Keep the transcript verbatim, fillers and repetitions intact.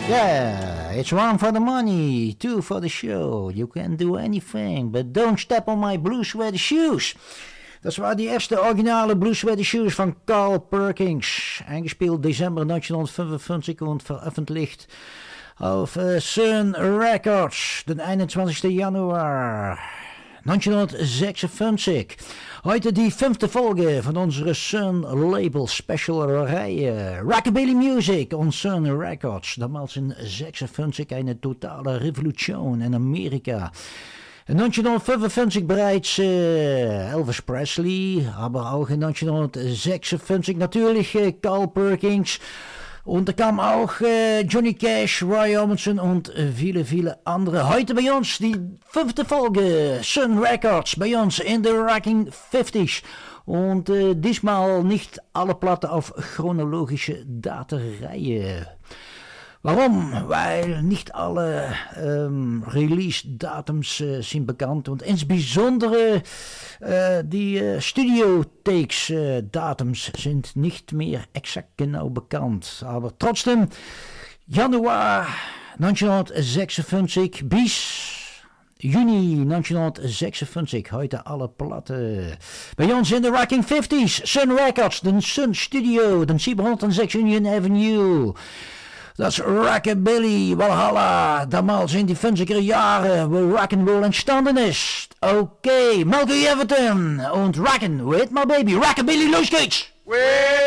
Yeah, it's one for the money, two for the show. You can do anything, but don't step on my blue sweater shoes. Dat waren die eerste originale Blue Sweater Shoes van Carl Perkins. Eingespeeld december negentien en veröffentlicht auf uh, Sun Records, den eenentwintigste Januar negenzehnhundertsechsundfünfzig. Heute die fünfte Folge von unserer Sun Label Special Reihe Rockabilly Music on Sun Records. Damals in zesenfünfzig eine totale Revolution in Amerika. In negenzehnhundertfünfundfünfzig bereits äh, Elvis Presley, aber auch in negenzehnhundertsechsundfünfzig natürlich äh, Carl Perkins. Und da kam auch äh, Johnny Cash, Roy Orbison und äh, viele, viele andere. Heute bei uns die fünfte Folge Sun Records, bei uns in der Rocking fünfzig. Und äh, diesmal nicht alle Platten auf chronologische Datenreihe. Warum? Weil nicht alle ähm, Release-Datums äh, sind bekannt und insbesondere äh, die äh, Studio-Takes-Datums äh, sind nicht mehr exakt genau bekannt. Aber trotzdem, Januar negenzehnhundertsechsundfünfzig bis Juni negenzehnhundertsechsundfünfzig, heute alle Platten. Bij ons in de Rocking fifties, Sun Records, de Sun Studio, de zevenhonderdzes Union Avenue. Dat is Rockabilly, Valhalla, damals in die fünfziger Jahre, wo Rock'n'Roll entstanden ist. Okay, Malcolm Everton und Rockin' with my baby, Rockabilly, los geht's!